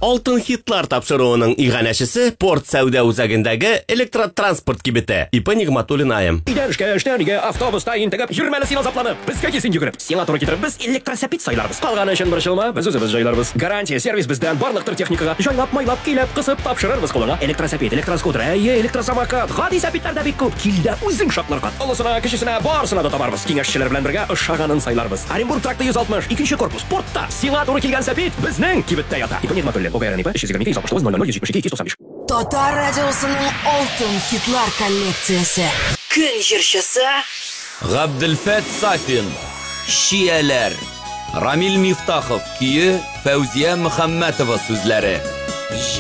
Алтын хитлар тапшыруының иганәшесе порт сәүдә үзәгендәге электротранспорт кибете. Ипа Нигъматуллин айым. Эштәнигә автобуста интегеп йөрмәле син азапланып. Безгә кисен йөгереп. Сиңа туры китереп без электросәпит сайларбыз. Калганы өчен борчылма, без үзебез җайларбыз. Гарантия сервис бездән барлык төр техникага җайлап, майлап, килеп, кысып тапшырырбыз кулыңа. Электросәпит, электроскутер, электросамокат, гади сәпитләр дә бик күп. Килдә үзең шатларга. Олысына, кечесенә барсына да табарбыз. Киңәшчеләр белән бергә ошаганын сайларбыз. Оренбург тракты 160, 2нче корпус, портта. Сиңа туры килгән сәпит безнең кибеттә ята. Ипа Нигъматуллин, ОГРН 322 Татар радиосының алтын хитлар коллекциясе. Көн җырчысы Габделфәт Сафин. Шияләр. Рамил Мифтахов көе, Фәүзия Мөхәммәтова сүзләре.